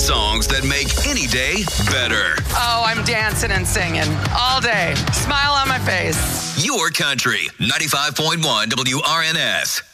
songs that make any day better. Oh, I'm dancing and singing all day. Smile on my face. Your country, 95.1 WRNS.